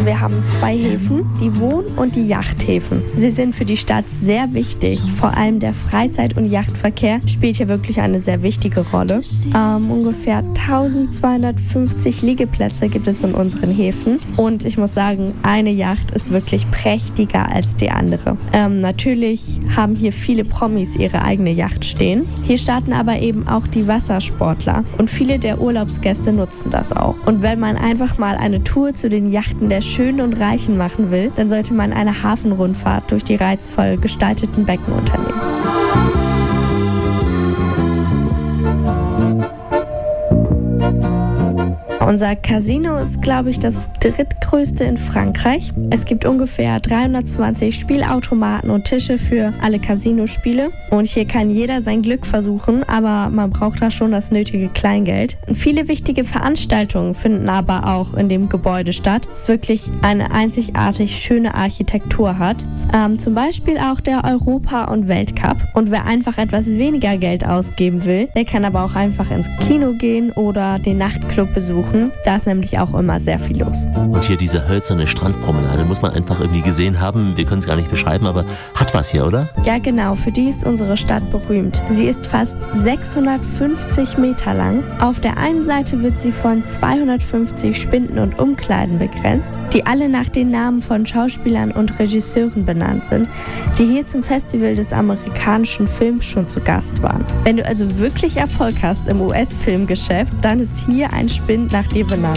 Wir haben 2 Häfen, die Wohn- und die Yachthäfen. Sie sind für die Stadt sehr wichtig. Vor allem der Freizeit- und Yachtverkehr spielt hier wirklich eine sehr wichtige Rolle. Ungefähr 1250 Liegeplätze gibt es in unseren Häfen. Und ich muss sagen, eine Yacht ist wirklich prächtiger als die andere. Natürlich haben hier viele Promis ihre eigene Yacht stehen. Hier starten aber eben auch die Wassersportler. Und viele der Urlaubsgäste nutzen das auch. Und wenn man einfach mal eine Tour zu den Yachten der Schönen und Reichen machen will, dann sollte man eine Hafenrundfahrt durch die reizvoll gestalteten Becken unternehmen. Unser Casino ist, glaube ich, das drittgrößte in Frankreich. Es gibt ungefähr 320 Spielautomaten und Tische für alle Casinospiele. Und hier kann jeder sein Glück versuchen, aber man braucht da schon das nötige Kleingeld. Und viele wichtige Veranstaltungen finden aber auch in dem Gebäude statt, das wirklich eine einzigartig schöne Architektur hat. Zum Beispiel auch der Europa- und Weltcup. Und wer einfach etwas weniger Geld ausgeben will, der kann aber auch einfach ins Kino gehen oder den Nachtclub besuchen. Da ist nämlich auch immer sehr viel los. Und hier diese hölzerne Strandpromenade muss man einfach irgendwie gesehen haben. Wir können es gar nicht beschreiben, aber hat was hier, oder? Ja, genau. Für die ist unsere Stadt berühmt. Sie ist fast 650 Meter lang. Auf der einen Seite wird sie von 250 Spinden und Umkleiden begrenzt, die alle nach den Namen von Schauspielern und Regisseuren benannt sind, die hier zum Festival des amerikanischen Films schon zu Gast waren. Wenn du also wirklich Erfolg hast im US-Filmgeschäft, dann ist hier ein Spind nach dir benannt.